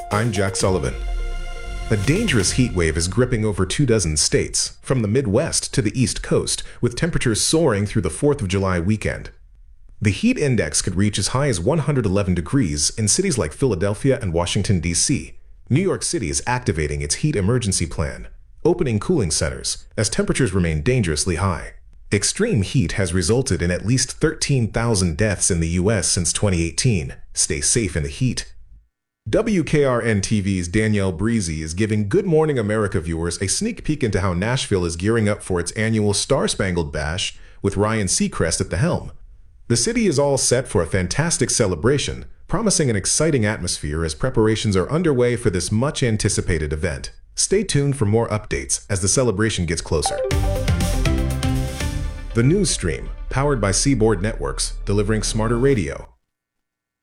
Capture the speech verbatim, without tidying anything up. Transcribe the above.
I'm Jack Sullivan. A dangerous heat wave is gripping over two dozen states, from the Midwest to the East Coast, with temperatures soaring through the fourth of July weekend. The heat index could reach as high as one hundred eleven degrees in cities like Philadelphia and Washington, D C New York City is activating its heat emergency plan, opening cooling centers, as temperatures remain dangerously high. Extreme heat has resulted in at least thirteen thousand deaths in the U S since twenty eighteen. Stay safe in the heat. W K R N T V's Danielle Breezy is giving Good Morning America viewers a sneak peek into how Nashville is gearing up for its annual Star-Spangled Bash with Ryan Seacrest at the helm. The city is all set for a fantastic celebration, promising an exciting atmosphere as preparations are underway for this much-anticipated event. Stay tuned for more updates as the celebration gets closer. The News Stream, powered by Seaboard Networks, delivering smarter radio.